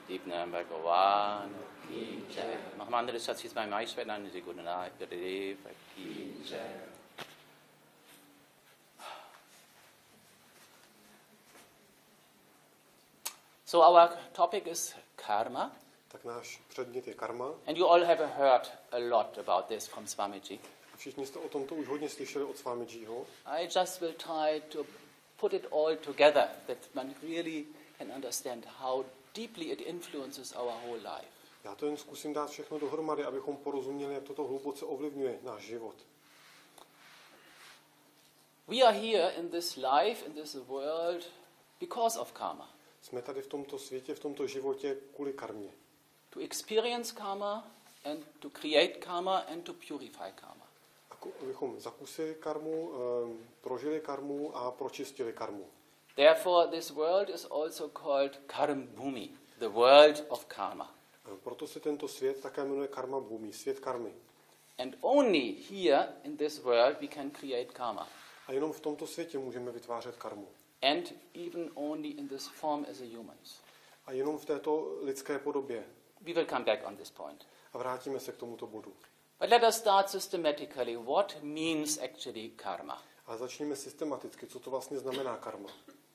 Dipna Bhagavan Ki Jai. Mahamandra Satsis by Maishwanan is Gunana Ki Jai. So our topic is karma. Tak náš předmět je karma. And you all have heard a lot about this from Swamiji. Všichni jste o tomto už hodně slyšeli od Swamijiho. I just will try to put it all together, that man really can understand how deeply it influences our whole life. Já to jen zkusím dát všechno dohromady, abychom porozuměli, jak toto hluboce ovlivňuje náš život. We are here in this life, in this world, because of karma. Jsme tady v tomto světě, v tomto životě kvůli karmě. To experience karma and to create karma and to purify karma. Abychom zakusili karmu, prožili karmu a pročistili karmu. Therefore this world is also called Karma Bhumi, the world of karma. Proto se tento svět také jmenuje Karma Bhumi, svět karmy. And only here in this world we can create karma. A jenom v tomto světě můžeme vytvářet karmu. And even only in this form as a humans. A jenom v této lidské podobě. We will come back on this point. A vrátíme se k tomuto bodu. But let us start systematically. What means actually karma? A začněme systematicky, co to vlastně znamená karma.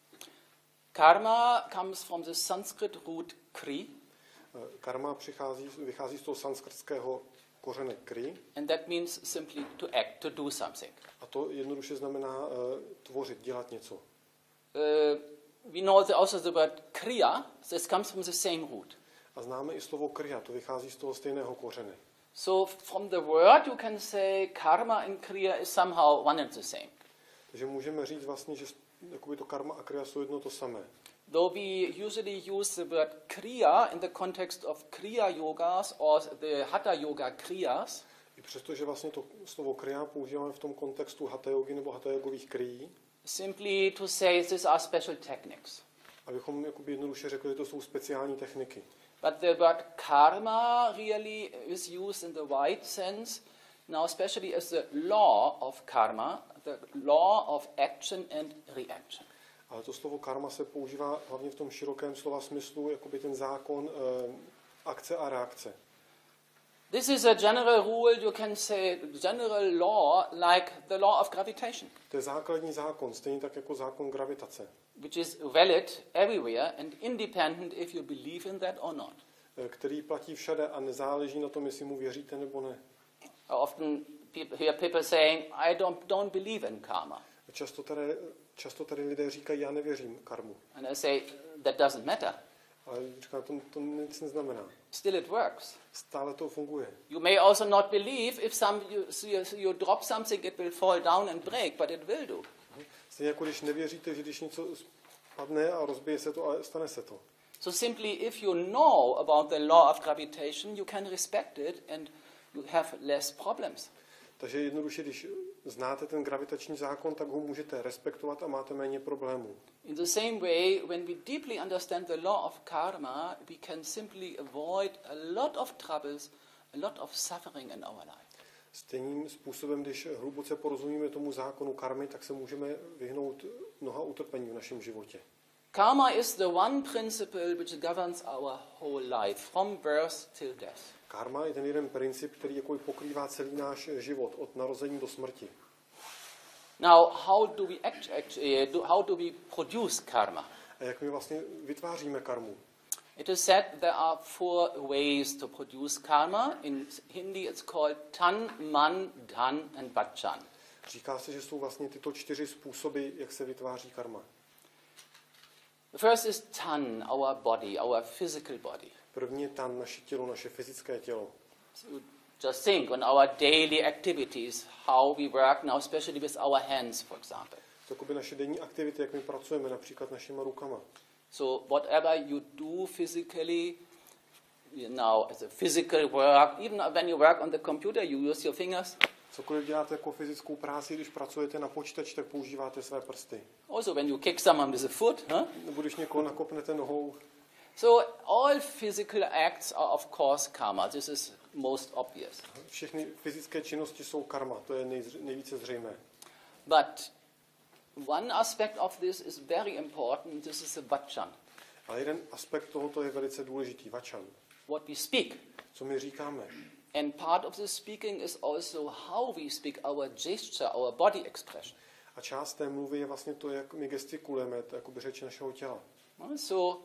Karma comes from the Sanskrit root kri. Karma vychází z toho sanskritského kořene kri. And that means simply to act, to do something. A to jednoduše znamená tvořit, dělat něco. We know also the word kriya. This comes from the same root. A známe i slovo kriya, to vychází z toho stejného kořene. So from the word you can say karma and kriya is somehow one and the same. Takže můžeme říct vlastně, že jakoby to karma a kriya jsou jedno to samé. Though we usually use the word kriya in the context of kriya yogas or the hatha yoga kriyas. I přesto, že vlastně to slovo kriya používáme v tom kontextu hatha yogy nebo hatha yogových krií. Simply to say these are special techniques. Abychom jakoby jednoduše řekli, že to jsou speciální techniky. But the word karma really is used in the wide sense, now especially as the law of karma, the law of action and reaction. Ale to slovo karma se používá hlavně v tom širokém slova smyslu, jakoby ten zákon akce a reakce. This is a general rule, you can say general law, like the law of gravitation. To je základní zákon, stejně tak jako zákon gravitace. Which is valid everywhere and independent if you believe in that or not. Který platí všade a nezáleží na tom, jestli mu věříte nebo ne. I often hear people saying, I don't believe in karma. Často tady lidé říkají, já nevěřím karmu. And I say, that doesn't matter. Ale říkám, to nic neznamená. Still it works. Stále to funguje. You may also not believe if you drop something, it will fall down and break, but it will do. Stejně jako když nevěříte, že když něco spadne a rozbije se to, ale stane se to. So simply if you know about the law of gravitation, you can respect it and you have less problems. Takže jednoduše, když znáte ten gravitační zákon, tak ho můžete respektovat a máte méně problémů. In the same way, when we deeply understand the law of karma, we can simply avoid a lot of troubles, a lot of suffering in our life. Stejným způsobem, když hluboce porozumíme tomu zákonu karmy, tak se můžeme vyhnout mnoha utrpení v našem životě. Karma is the one principle which governs our whole life, from birth till death. Karma je ten jeden princip, který jako pokrývá celý náš život, od narození do smrti. Now, how do we produce karma? A jak my vlastně vytváříme karmu? It is said there are 4 ways to produce karma. In Hindi it's called tan, man, dhan and vachan. Říká se, že jsou vlastně tyto 4 způsoby, jak se vytváří karma. The first is tan, our body, our physical body. První je tan, naše tělo, naše fyzické tělo. So just think on our daily activities, how we work now, especially with our hands, for example. To jako by naše denní aktivity, jak my pracujeme, například našima rukama. So whatever you do physically, now as a physical work, even when you work on the computer, you use your fingers. Cokoliv děláte jako fyzickou práci, když pracujete na počítači, tak používáte své prsty. Also when you kick someone with a foot, Nebo když někoho nakopnete nohou. So all physical acts are of course karma. This is most obvious. Všechny fyzické činnosti jsou karma, to je nejvíce zřejmé. But one aspect of this is very important. This is a vachan. A jeden aspekt tohoto je velice důležitý, vačan. What we speak. Co my říkáme. And part of the speaking is also how we speak, our gesture, our body expression. A část té mluvy je vlastně to, jak my gestikulujeme, to jakoby řeč našeho těla. So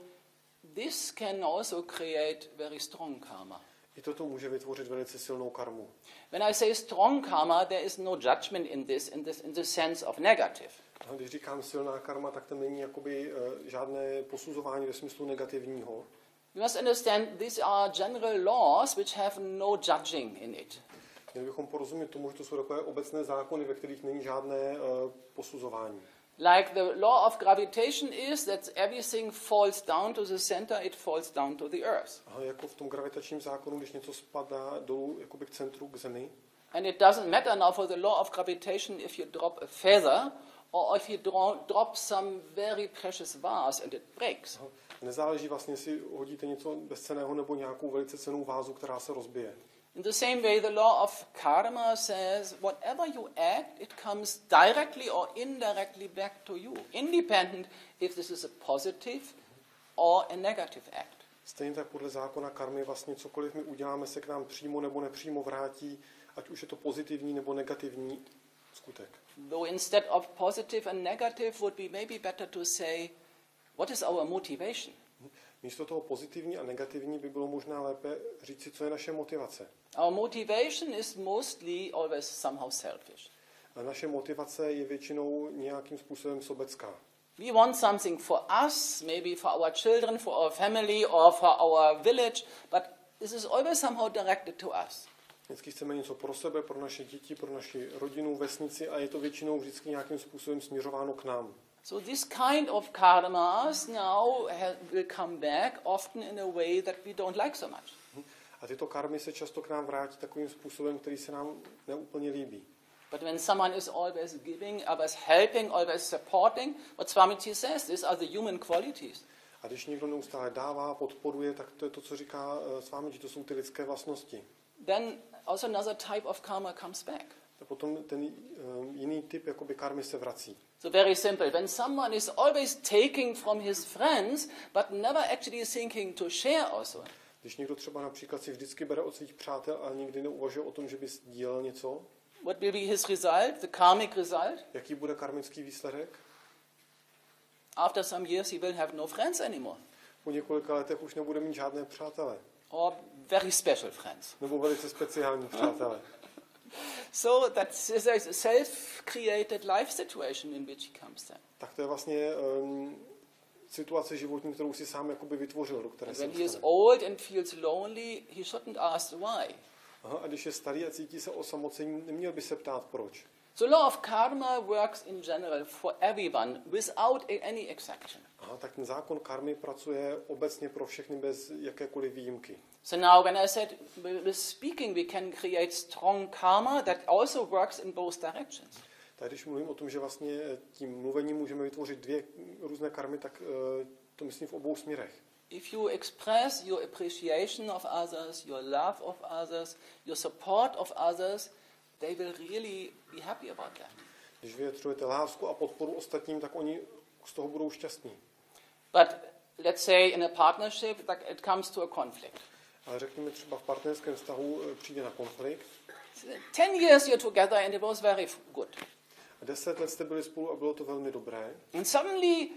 this can also create very strong karma. I toto může vytvořit velice silnou karmu. When I say strong karma, there is no judgment in the sense of negative. A když říkám silná karma, tak tam není jakoby žádné posuzování ve smyslu negativního. You must understand these are general laws which have no judging in it. Měli bychom porozumět tomu, že to jsou takové obecné zákony, ve kterých není žádné posuzování. Like the law of gravitation is that everything falls down to the center, it falls down to the earth. Aha, jako v tom gravitačním zákonu, když něco spadá dolů jakoby k centru, k zemi. And it doesn't matter now for the law of gravitation if you drop a feather or if you drop some very precious vase and it breaks. Aha. Nezáleží vlastně, jestli hodíte něco bezcenného nebo nějakou velice cennou vázu, která se rozbije. In the same way, the law of karma says whatever you act, it comes directly or indirectly back to you, independent if this is a positive or a negative act. Stejně tak podle zákona karmy vlastně cokoliv my uděláme, se k nám přímo nebo nepřímo vrátí, ať už je to pozitivní nebo negativní skutek. Though instead of positive and negative would be maybe better to say, what is our motivation? Místo toho pozitivní a negativní by bylo možná lépe říci, co je naše motivace. Our motivation is mostly always somehow selfish. A naše motivace je většinou nějakým způsobem sobecká. We want something for us, maybe for our children, for our family, or for our village, but this is always somehow directed to us. Vždycky chceme něco pro sebe, pro naše děti, pro naši rodinu, vesnici a je to většinou vždycky nějakým způsobem směřováno k nám. So this kind of karmas now will come back often in a way that we don't like so much. A tyto karmy se často k nám vrátí takovým způsobem, který se nám neúplně líbí. But when someone is always giving, always helping, always supporting, what Swamiji says, these are the human qualities. A když někdo neustále dává, podporuje, tak to je to, co říká Swamiji, to jsou ty lidské vlastnosti. Then also another type of karma comes back. A potom ten jiný typ jakoby karmy se vrací. So very simple. When someone is always taking from his friends, but never actually thinking to share also. Když někdo třeba například si vždycky bere od svých přátel, ale nikdy neuvažuje o tom, že by sdílel něco, what will be his result, the karmic result? jaký bude karmický výsledek? After some years he will have no friends anymore. Po několika letech už nebude mít žádné přátele. Or very special friends. Nebo velice speciální přátele. So that's a self-created life situation in which he comes then. Tak to je vlastně situace životní, kterou si sám jakoby vytvořil, do které se When he is dostane. old and feels lonely, he shouldn't ask why. Aha, a když je starý a cítí se osamocení, neměl by se ptát proč. So law of karma works in general for everyone without any exception. Aha, tak ten zákon karmy pracuje obecně pro všechny bez jakékoliv výjimky. So now when I said with speaking we can create strong karma, that also works in both directions. Tak když mluvím o tom, že vlastně tím mluvením můžeme vytvořit dvě různé karmy, tak to myslím v obou směrech. If you express your appreciation of others, your love of others, your support of others, they will really be happy about that. Když vyjadřujete lásku a podporu ostatním, tak oni z toho budou šťastní. But let's say in a partnership that it comes to a conflict. Ale řekněme třeba v partnerském vztahu přijde na konflikt. 10 years you're together and it was very good. 10 let jste byli spolu a bylo to velmi dobré. And suddenly,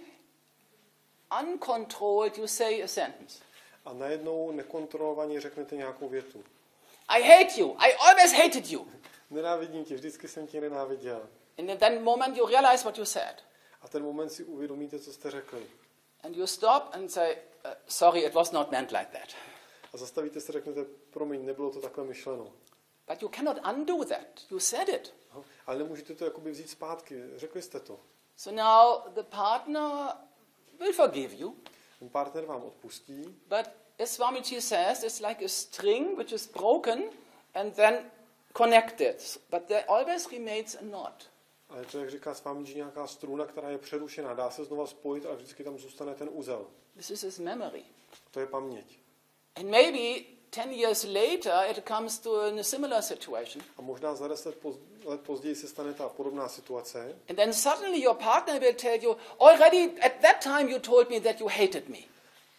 uncontrolled, you say a sentence. A najednou nekontrolovaně řeknete nějakou větu. I hate you. I always hated you. Nenávidím tě, vždycky jsem tě nenáviděl. And in that moment you realize what you said. A ten moment si uvědomíte, co jste řekli. And you stop and say, sorry, it was not meant like that. A zastavíte se, řeknete, promiň, nebylo to takhle myšleno. But you cannot undo that. You said it. Aha, ale nemůžete to jakoby vzít zpátky, řekli jste to. So now the partner will forgive you. Ten partner vám odpustí, But as Swamiji says, it's like a string which is broken and then connected. But there always remains a knot. ale to, jak říká s vámi, že nějaká struna, která je přerušená, dá se znova spojit, ale vždycky tam zůstane ten uzel. This is his memory. To je paměť. And maybe 10 years later it comes to a similar situation. A možná za 10 let později se stane ta podobná situace. And then suddenly your partner will tell you, already at that time you told me that you hated me.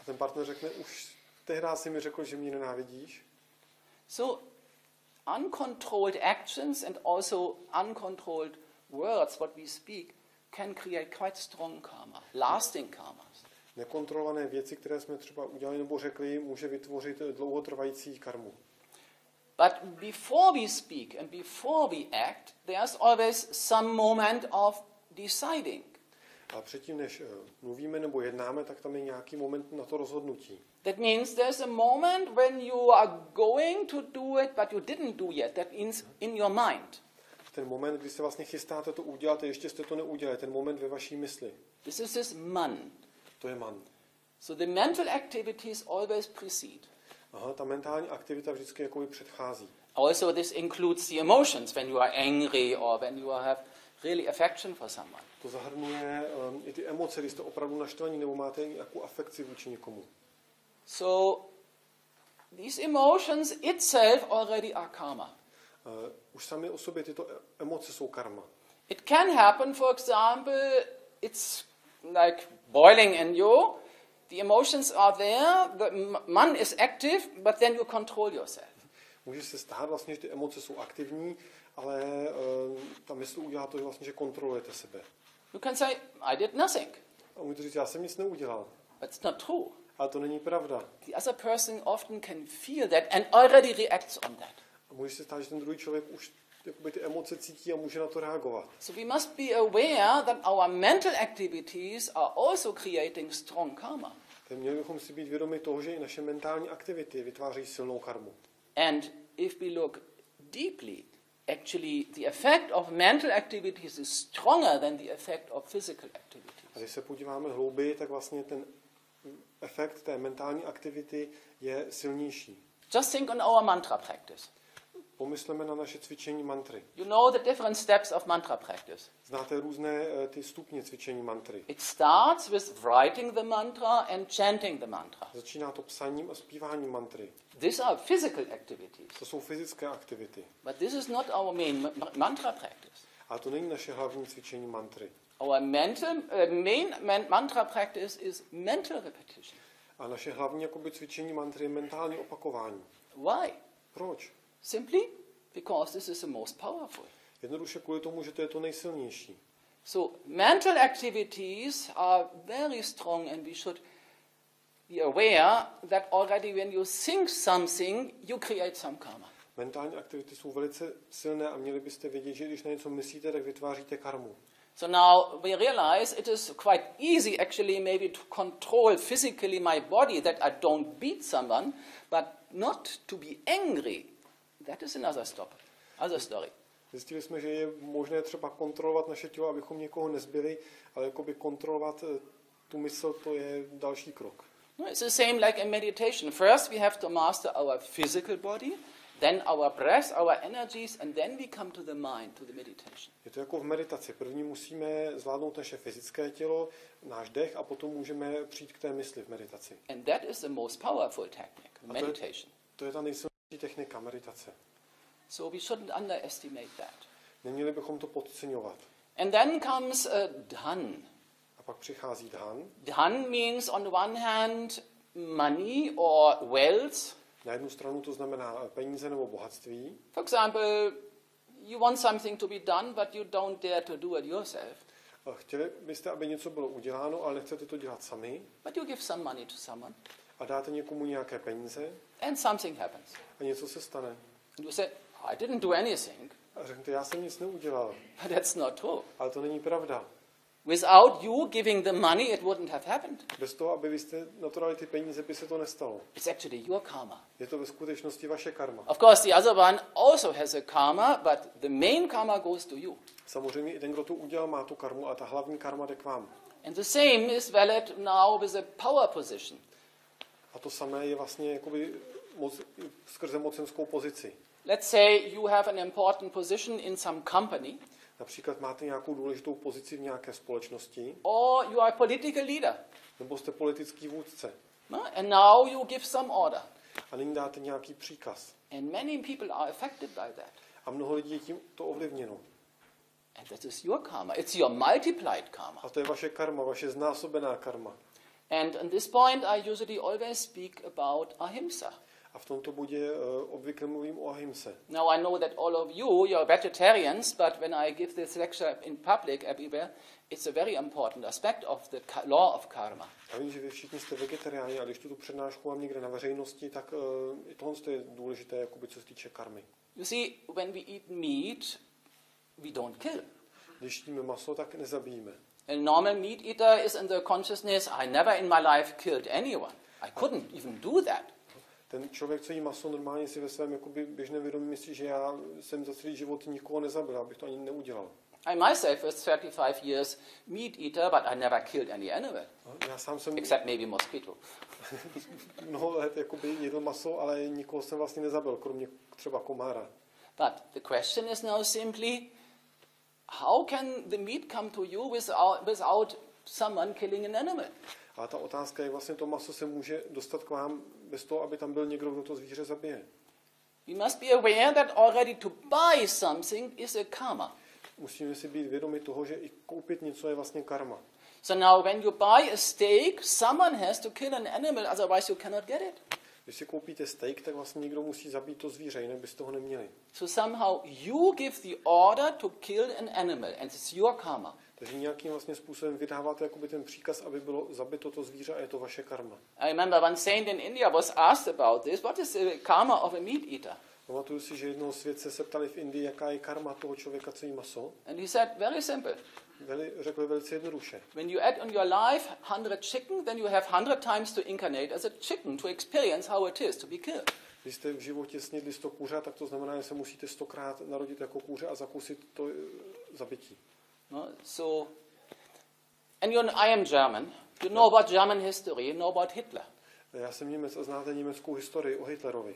A ten partner řekne, už tehdy si mi řekl, že mě nenávidíš. So, uncontrolled actions and also uncontrolled words, what we speak, can create quite strong karma, lasting karmas. Nekontrolované věci, které jsme třeba udělali nebo řekli, může vytvořit dlouhotrvající karmu. But before we speak and before we act, there's always some moment of deciding. A předtím, než mluvíme nebo jednáme, tak tam je nějaký moment na to rozhodnutí. That means there's a moment when you are going to do it, but you didn't do yet. That means in your mind. Ten moment, kdy se vlastně chystáte to udělat a ještě jste to neudělali, ten moment ve vaší mysli. This is this man. To je man. So the mental activities always precede. Aha, ta mentální aktivita vždycky jakoby předchází. Also this includes the emotions when you are angry or when you have really affection for someone. To zahrnuje i ty emoce, když jste opravdu naštvaní nebo máte nějakou afekci vůči někomu. So these emotions itself already are karma. Už sami o sobě tyto emoce jsou karma. It can happen, for example, it's like boiling in you. The emotions are there, the man is active, but then you control yourself. Může se stát vlastně, že ty emoce jsou aktivní, ale ta mysl udělá to, že vlastně, že kontrolujete sebe. You can say, I did nothing. A můžete říct, já jsem nic neudělal. But it's not true. Ale to není pravda. The other person often can feel that and already reacts on that. A může se stát, že ten druhý člověk už jakoby ty emoce cítí a může na to reagovat. So we must be aware that our mental activities are also creating strong karma. Tak měli bychom si být vědomi toho, že i naše mentální aktivity vytváří silnou karmu. And if we look deeply, actually the effect of mental activities is stronger than the effect of physical activities. A když se podíváme hlouběji, tak vlastně ten efekt té mentální aktivity je silnější. Just think on our mantra practice. Pomysleme na naše cvičení mantry. You know the different steps of mantra practice. Znáte různé ty stupně cvičení mantry. It starts with writing the mantra and chanting the mantra. Začíná to psaním a zpíváním mantry. These are physical activities. To jsou fyzické aktivity. But this is not our main mantra practice. Ale to není naše hlavní cvičení mantry. Our main mantra practice is mental repetition. A naše hlavní jakoby cvičení mantry je mentální opakování. Why? Proč? Simply because this is the most powerful. Jednoduše kvůli tomu, že to je to nejsilnější. So mental activities are very strong and we should be aware that already when you think something, you create some karma. Mentální aktivity jsou velice silné a měli byste vědět, že když na něco myslíte, tak vytváříte karmu. So now we realize it is quite easy actually maybe to control physically my body that I don't beat someone, but not to be angry. That is another story. Zjistili jsme, že je možné třeba kontrolovat naše tělo, abychom někoho nezbili, ale jakoby kontrolovat tu mysl, to je další krok. No, it's the same like in meditation. First we have to master our physical body, then our breath, our energies, and then we come to the mind, to the meditation. Je to jako v meditaci. První musíme zvládnout naše fyzické tělo, náš dech a potom můžeme přijít k té mysli v meditaci. And that is the most powerful technique, meditation. To je ta nejsilnější technika meditace. So we shouldn't underestimate that. Neměli bychom to podceňovat. And then comes dhan. A pak přichází dhan. Dhan means on the one hand money or wealth. Na jednu stranu to znamená peníze nebo bohatství. For example, you want something to be done, but you don't dare to do it yourself. A chtěli byste, aby něco bylo uděláno, ale nechcete to dělat sami. But you give some money to someone. A dáte někomu nějaké peníze. And something happens. A něco se stane. And you say, I didn't do anything. A řeknete, já jsem nic neudělal. But that's not true. Ale to není pravda. Without you giving the money, it wouldn't have happened. Bez toho, aby byste na to dali ty peníze, by se to nestalo. It's actually your karma. Je to ve skutečnosti vaše karma. Of course, the other one also has a karma, but the main karma goes to you. Samozřejmě i ten, kdo to udělal, má tu karmu a ta hlavní karma jde k vám. And the same is valid now with a power position. A to samé je vlastně jakoby skrze mocenskou pozici. Let's say you have an important position in some company. Například máte nějakou důležitou pozici v nějaké společnosti. Or you are a political leader. Nebo jste politický vůdce. No? And now you give some order. A nyní dáte nějaký příkaz. And many people are affected by that. A mnoho lidí je tím to ovlivněno. And that is your karma. It's your multiplied karma. A to je vaše karma, vaše znásobená karma. And on this point, I usually always speak about ahimsa. A v tomto bodě obvykle mluvím o ahimse. Now I know that all of you, you're vegetarians, but when I give this lecture in public everywhere, it's a very important aspect of the law of karma. Já vím, že vy všichni jste vegetariáni, a když tu přednášku mám někde na veřejnosti, tak i tohle je důležité, jakoby, co se týče karmy. You see, when we eat meat, we don't kill. Když jíme maso, tak nezabijíme. A normal meat eater is in the consciousness, I never in my life killed anyone. I couldn't even do that. Ten člověk, co jí maso, normálně si ve svém jakoby běžném vědomí myslí, že já jsem za celý život nikoho nezabil, abych to ani neudělal. I myself was 35 years meat eater, but I never killed any animal. Já sám jsem Except maybe mosquito. mnoho let jakoby jedl maso, ale nikoho jsem vlastně nezabil, kromě třeba komára. But the question is now simply, how can the meat come to you without someone killing an animal? A ta otázka je, vlastně to maso se může dostat k vám bez toho, aby tam byl někdo, kdo to zvíře zabije. We must be aware that already to buy something is a karma. Musíme si být vědomi toho, že i koupit něco je vlastně karma. So now when you buy a steak, someone has to kill an animal, otherwise you cannot get it. Když si koupíte steak, tak vlastně někdo musí zabít to zvíře, jinak byste ho neměli. So somehow you give the order to kill an animal, and it's your karma. Takže nějakým vlastně způsobem vydáváte jakoby ten příkaz, aby bylo zabito to zvíře, a je to vaše karma. I remember one saint in India was asked about this. What is the karma of a meat eater? Pamatuju si, že jednoho světce se ptali v Indii, jaká je karma toho člověka, co jí maso. And he said, very simple. Řekl velice jednoduše. When you add on your life 100 chicken, then you have 100 times to incarnate as a chicken to experience how it is to be killed. Když jste v životě snědli 100 kuřat, tak to znamená, že se musíte 100krát narodit jako kůře a zakusit to zabití. No, so, and I am German. You know about German history, you know about Hitler. Já jsem Němec a znáte německou historii o Hitlerovi.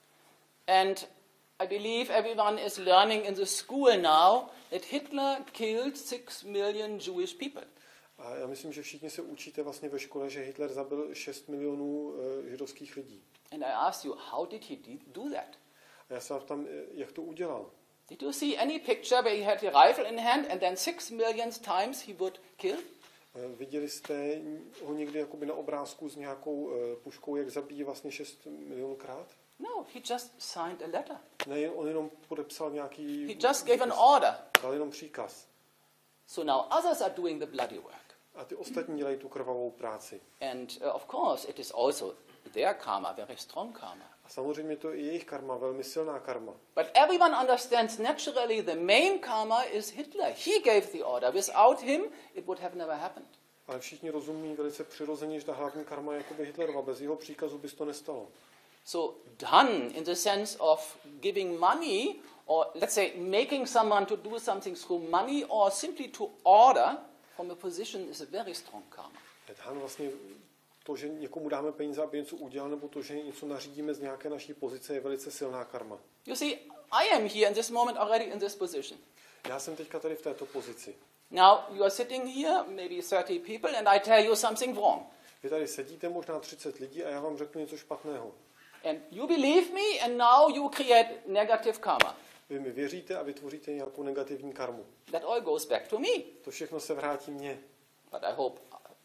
And I believe everyone is learning in the school now that Hitler killed 6 million Jewish people. A já myslím, že všichni se učíte vlastně ve škole, že Hitler zabil 6 milionů židovských lidí. And I ask you, how did he do that? A já se vám ptám, jak to udělal. Did you see any picture where he had a rifle in hand and then 6 million times he would kill? Viděli jste ho někdy jakoby na obrázku s nějakou puškou, jak zabíjí vlastně 6 milionkrát? No, he just signed a letter. Ne, on jenom podepsal nějaký... He just gave an order. Dal jenom příkaz. So now others are doing the bloody work. A ty ostatní dělají tu krvavou práci. And of course it is also their karma, very strong karma. A samozřejmě to je jejich karma, velmi silná karma. But everyone understands naturally the main karma is Hitler. He gave the order. Without him, it would have never happened. Ale všichni rozumí velice přirozeně, že ta hlavní karma je jakoby Hitlerova. Bez jeho příkazu by se to nestalo. So done in the sense of giving money, or let's say making someone to do something through money, or simply to order from a position is a very strong karma. Dan vlastně to, že někomu dáme peníze, aby něco udělal, nebo to, že něco nařídíme z nějaké naší pozice, je velice silná karma. You see, I am here in this moment already in this position. Já jsem teďka tady v této pozici. Now you are sitting here, maybe 30 people, and I tell you something wrong. Vy tady sedíte, možná 30 lidí, a já vám řeknu něco špatného. And you believe me, and now you create negative karma. Vy mi věříte a vytvoříte nějakou negativní karmu. That all goes back to me. To všechno se vrátí mně. But I hope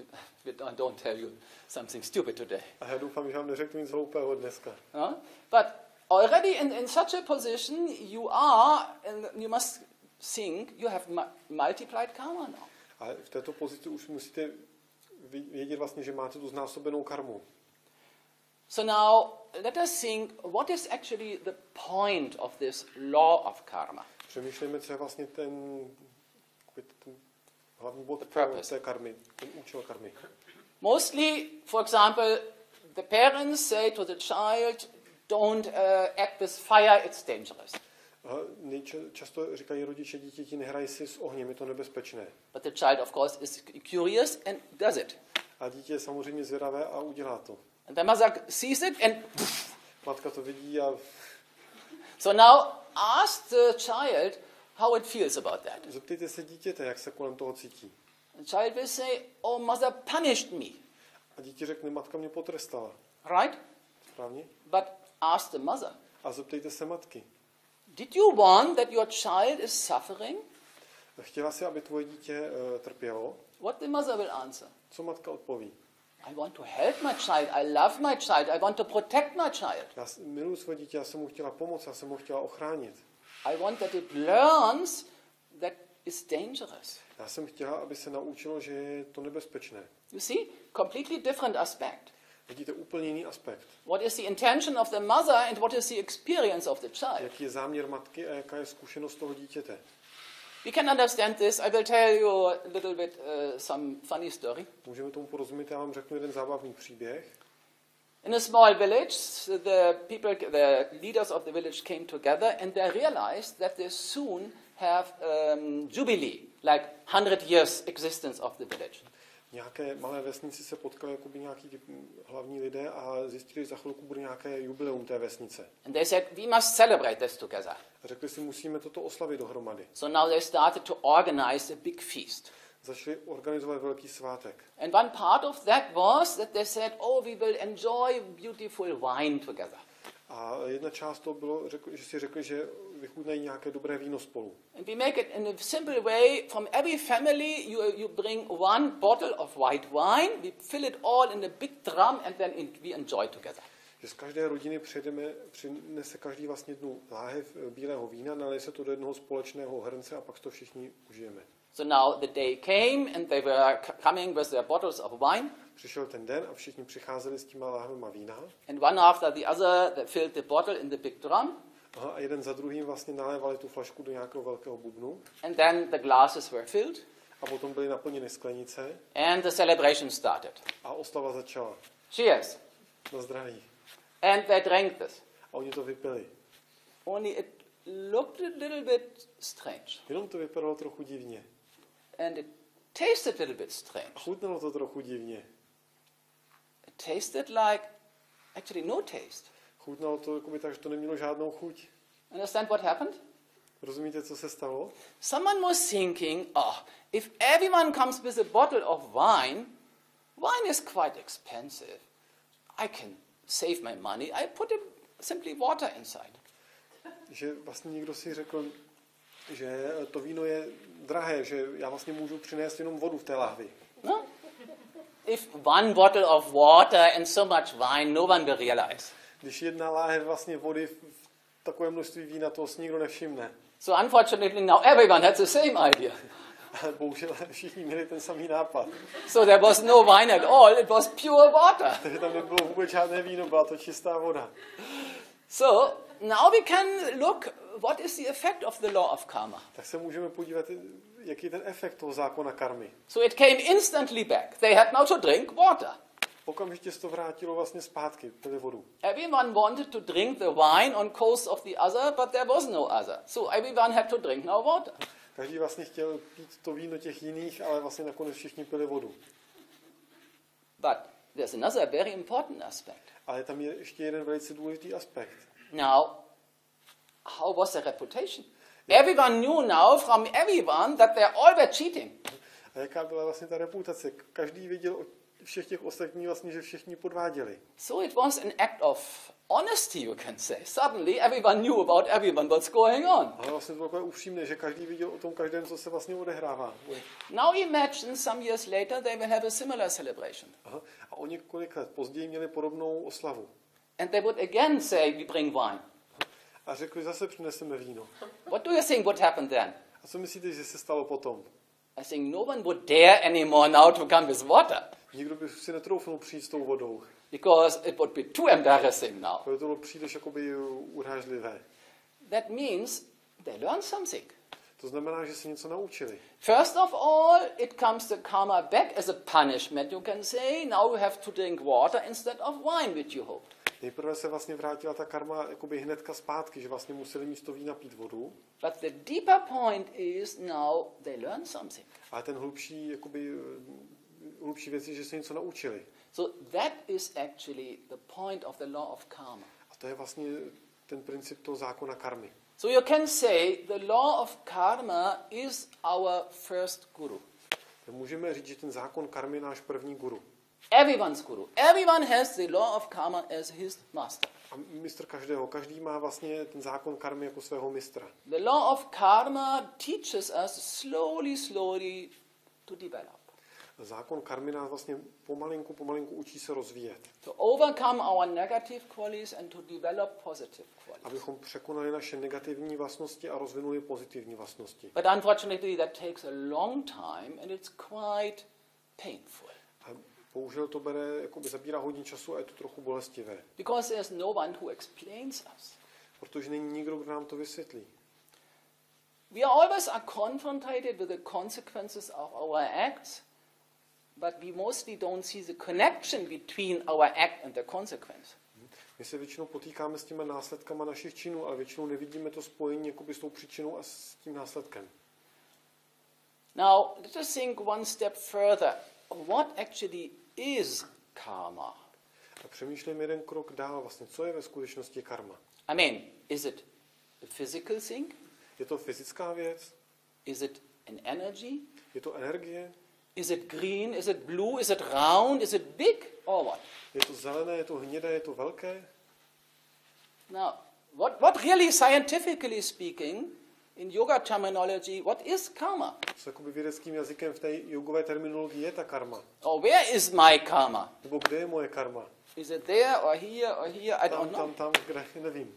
I don't tell you something stupid today. A já doufám, že vám neřeknu nic hloupého dneska. No? But already in such a position you are, and you must think you have multiplied karma now. A v této pozici už musíte vědět vlastně, že máte tu znásobenou karmu. So now let us think, what is actually the point of this law of karma? Přemýšlejme, co je vlastně ten hlavní bod té karmy, ten účel karmy. Mostly, for example, the parents say to the child, don't act with fire, it's dangerous. Často říkají rodiče dítěti, nehraj si s ohněm, je to nebezpečné. But the child, of course, is curious and does it. A dítě je samozřejmě zvědavé a udělá to. And the mother sees it and... Matka to vidí a... So now ask the child how it feels about that. Zeptejte se dítěte, jak se kolem toho cítí. The child will say, oh, mother punished me. A dítě řekne, matka mě potrestala. Right? Správně? But ask the mother. A zeptejte se matky. Did you want that your child is suffering? Chtěla si, aby tvoje dítě trpělo? What the mother will answer? Co matka odpoví? I want to help my child. I love my child. I want to protect my child. Já miluji své dítě, já jsem mu chtěla pomoct, já jsem ho chtěla ochránit. I want that it learns that it's dangerous. Já jsem chtěla, aby se naučilo, že je to nebezpečné. You see, completely different aspect. Vidíte úplně jiný aspekt. What is the intention of the mother and what is the experience of the child? Jaký je záměr matky a jaká je zkušenost toho dítěte. We can understand this. I will tell you a little bit some funny story. Můžeme tomu porozumět, já vám řeknu jeden zábavný příběh. In a small village, the leaders of the village came together and they realized that they soon have jubilee, like 100 years existence of the village. V nějaké malé vesnici se potkali jakoby nějaký hlavní lidé a zjistili, že za chvilku bude nějaké jubileum té vesnice. And they said, we must celebrate this together. A řekli si, musíme toto oslavit dohromady. So now they started to organize a big feast. Začali organizovat velký svátek. And one part of that was that they said, oh, we will enjoy beautiful wine together. A jedna část toho bylo, že si řekli, že vychutnají nějaké dobré víno spolu. And we make it in a simple way. From every family, you bring one bottle of white wine. We fill it all in a big drum, and then we enjoy together. Že z každé rodiny přinese každý vlastně jednu láhev bílého vína, nalije se to do jednoho společného hrnce a pak to všichni užijeme. So now the day came, and they were coming with their bottles of wine. Přišel ten den a všichni přicházeli s těma láhvema vína. And one after the other, they filled the bottle in the big drum. Aha, a jeden za druhým vlastně nalévali tu flašku do nějakého velkého bubnu. And then the glasses were filled. A potom byly naplněny sklenice. And the celebration started. A oslava začala. Cheers. Na zdraví. And they drank this. A oni to vypili. Only it looked a little bit strange. Jenom to vypadalo trochu divně. And it tasted a little bit strange. A chutnalo to trochu divně. It tasted like actually no taste. Chutnalo to jakoby tak, že to nemělo žádnou chuť. Understand what happened? Rozumíte, co se stalo? Someone was thinking, oh, if everyone comes with a bottle of wine, wine is quite expensive. I can save my money. I put simply water inside. Že vlastně někdo si řekl, že to víno je drahé, že já vlastně můžu přinést jenom vodu v té lahvi. No? If one bottle of water and so much wine, no one will realize. Když jedna láhev vlastně vody v takové množství vína, toho si nikdo nevšimne. So unfortunately now everyone had the same idea. Ale bohužel všichni měli ten samý nápad. So there was no wine at all, it was pure water. Takže tam nebylo vůbec žádné víno, byla to čistá voda. So now we can look what is the effect of the law of karma. Tak se můžeme podívat, jaký je ten efekt toho zákona karmy. So it came instantly back. They had now to drink water. Okamžitě se to vrátilo vlastně zpátky, pili vodu. Everyone wanted to drink the wine on coast of the other, but there was no other. So everyone had to drink now water. Každý vlastně chtěl pít to víno těch jiných, ale vlastně nakonec všichni pili vodu. But there's another very important aspect. Ale tam je ještě jeden velice důležitý aspekt. Now, how was the reputation? Everyone knew now from everyone that they all were cheating. A jaká byla vlastně ta reputace? Každý viděl od všech těch ostatních vlastně, že všichni podváděli. So it was an act of honesty, you can say. Suddenly everyone knew about everyone what's going on. Ale vlastně to bylo takové upřímné, že každý viděl o tom každém, co se vlastně odehrává. Now imagine some years later they will have a similar celebration. Aha. A o několik let později měli podobnou oslavu. And they would again say, we bring wine. A řekli, zase přineseme víno. What do you think would happen then? A co myslíte, že se stalo potom? I think no one would dare anymore now to come with water. Nikdo by si netroufnul přijít s tou vodou. Because it would be too embarrassing now. To bylo příliš jakoby urážlivé. That means they learned something. To znamená, že se něco naučili. First of all, it comes the karma back as a punishment, you can say. Now you have to drink water instead of wine, which you hoped. Nejprve se vlastně vrátila ta karma jakoby hnedka zpátky, že vlastně museli místo vína pít vodu. But the deeper point is now they learn something. Ale ten hlubší věc je, že se něco naučili. So that is actually the point of the law of karma. A to je vlastně ten princip toho zákona karmy. So you can say the law of karma is our first guru. Tak můžeme říct, že ten zákon karmy je náš první guru. Everyone's guru. Everyone has the law of karma as his master. A mistr každého. Každý má vlastně ten zákon karmy jako svého mistra. The law of karma teaches us slowly to develop. Zákon karmy nás vlastně pomalinku učí se rozvíjet. To overcome our negative qualities and to develop positive qualities. Abychom překonali naše negativní vlastnosti a rozvinuli pozitivní vlastnosti. But unfortunately that takes a long time and it's quite painful. A bohužel to zabírá hodně času a je to trochu bolestivé. Because there's no one who explains us. Protože není nikdo, kdo nám to vysvětlí. We always are confronted with the consequences of our acts, but we mostly don't see the connection between our act and the consequence. My se většinou potýkáme s těmi následkama našich činů, ale většinou nevidíme to spojení s tou příčinou a s tím následkem. Now, let us think one step further. What actually is karma? A přemýšlím jeden krok dál, vlastně, co je ve skutečnosti karma. I mean, is it a physical thing? Je to fyzická věc? Is it an energy? Je to energie? Is it green? Is it blue? Is it round? Is it big? Or what? Je to zelené, je to hnědé, je to velké? Now, what really scientifically speaking, in yoga terminology, what is karma? S jakoby vědeckým jazykem v té jogové terminologii je ta karma. Or where is my karma? Nebo kde je moje karma? Is it there or here or here? I don't know. Tam, kde, nevím.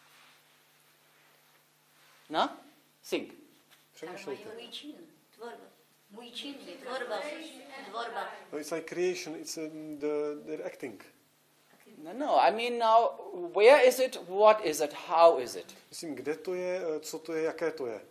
No? Think. Přemýšlejte. Můj čin je tvorba. No, it's like creation, it's the acting. No, I mean now, where is it, what is it, how is it? Myslím, kde to je, co to je, jaké to je.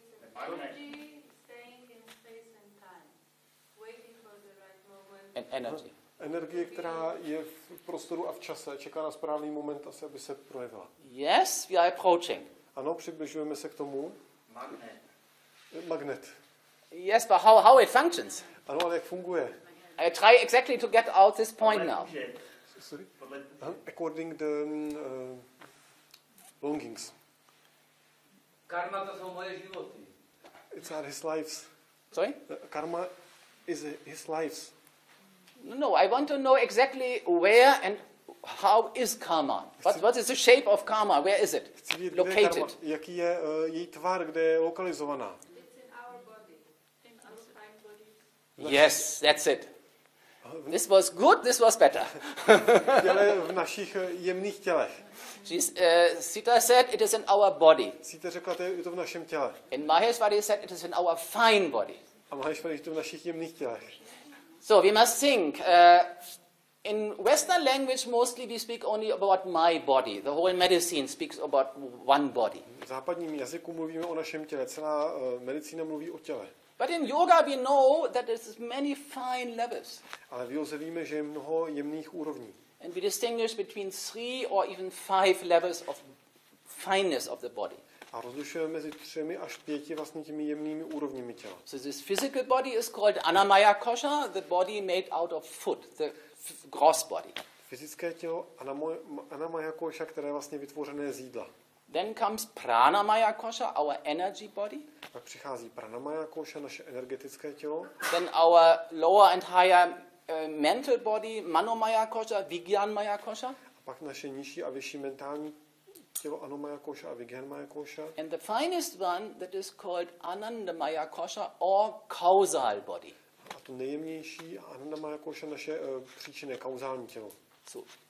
An energy. Energie, která je v prostoru a v čase, čeká na správný moment asi, aby se projevila. Yes, we are approaching. Ano, přibližujeme se k tomu. Magnet. Yes, but how it functions? Ano, ale jak funguje? I try exactly to get out this point now. Sorry? According the longings. Karma to jsou moje životy. It's our his lives. Sorry? Karma is his lives. No, I want to know exactly where and how is karma. What is the shape of karma? Where is it Chci vědět, kde je karma, located? jaký je její tvar, kde je lokalizovaná. Yes, that's it. This was good, this was better. V našich jemných tělech. Sita said it is in our body. Sita řekla, je to v našem těle. And Maheshwari said it is in our fine body. A Maheshwari, je to v našich jemných tělech. So we must think. In Western language, mostly we speak only about my body. The whole medicine speaks about one body. V západním jazyku mluvíme o našem těle. Celá medicína mluví o těle. But in yoga we know that there is many fine levels. Ale v józe víme, že je mnoho jemných úrovní. And we distinguish between 3 or even 5 levels of fineness of the body. A rozlišujeme mezi 3 až 5 vlastně těmi jemnými úrovněmi těla. So this physical body is called Annamaya Kosha, the body made out of food, the gross body. Fyzické tělo Annamaya Kosha, které je vlastně vytvořené z jídla. Then comes Pranamaya Kosha, our energy body. Pak přichází Pranamaya Kosha, naše energetické tělo. Then our lower and higher mental body, Manomaya Kosha, Vijnanmaya Kosha. A pak naše nižší a vyšší mentální tělo Anomaya Kosha a Vijnanmaya Kosha. And the finest one that is called Anandamaya Kosha or causal body. A to nejjemnější Anandamaya Kosha, naše příčinné kauzální tělo. So